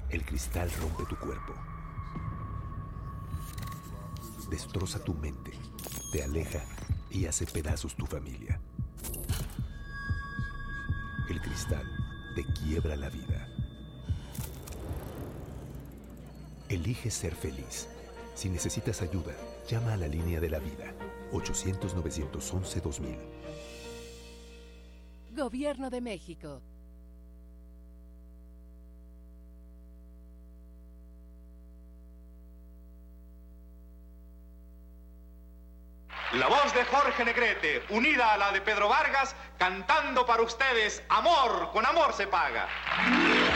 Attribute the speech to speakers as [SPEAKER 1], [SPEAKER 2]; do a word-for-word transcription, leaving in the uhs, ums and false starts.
[SPEAKER 1] El cristal rompe tu cuerpo. Destroza tu mente, te aleja y hace pedazos tu familia. El cristal te quiebra la vida. Elige ser feliz. Si necesitas ayuda, llama a la línea de la vida. ochocientos, novecientos once, dos mil.
[SPEAKER 2] Gobierno de México.
[SPEAKER 3] La voz de Jorge Negrete, unida a la de Pedro Vargas, cantando para ustedes, Amor, con amor se paga.